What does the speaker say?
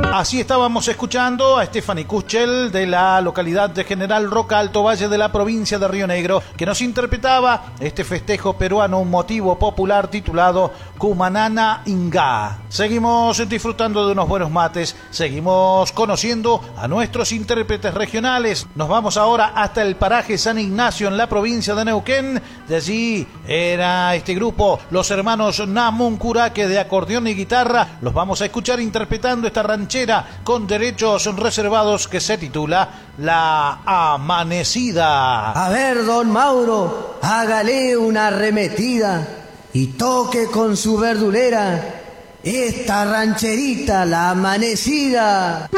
Así estábamos escuchando a Stephanie Kuchel de la localidad de General Roca, Alto Valle de la provincia de Río Negro, que nos interpretaba este festejo peruano, un motivo popular titulado Cumanana Inga. Seguimos disfrutando de unos buenos mates, seguimos conociendo a nuestros intérpretes regionales. Nos vamos ahora hasta el paraje San Ignacio en la provincia de Neuquén. De allí era este grupo, los hermanos Namuncuraque de acordeón y guitarra. Los vamos a escuchar interpretando esta ranchera con derechos reservados que se titula La Amanecida. A ver, don Mauro, hágale una arremetida y toque con su verdulera esta rancherita, La Amanecida.